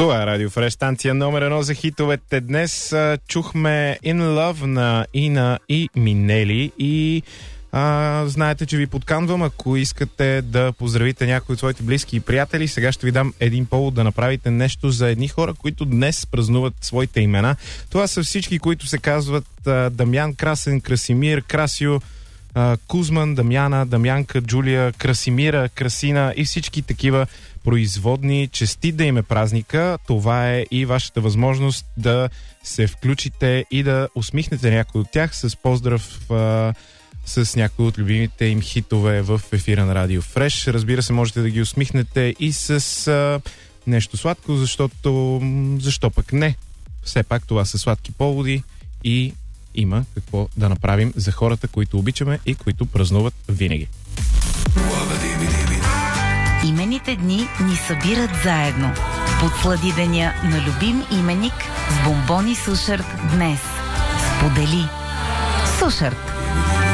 Това е Радио Фреш, станция номер 1 за хитовете. Днес чухме In Love на Ина и Минели и знаете, че ви подканвам, ако искате да поздравите някои от своите близки и приятели. Сега ще ви дам един повод да направите нещо за едни хора, които днес празнуват своите имена. Това са всички, които се казват Дамян, Красен, Красимир, Красио, Кузман, Дамяна, Дамянка, Джулия, Красимира, Красина и всички такива производни. Честит да им е празника. Това е и вашата възможност да се включите и да усмихнете някой от тях с поздрав с някои от любимите им хитове в ефира на Радио Фреш. Разбира се, можете да ги усмихнете и с нещо сладко, защото защо пък не? Все пак това са сладки поводи и има какво да направим за хората, които обичаме и които празнуват винаги. Имените дни ни събират заедно. Подслади деня на любим именик с бомбони Сушарт днес. Сподели. Сушарт.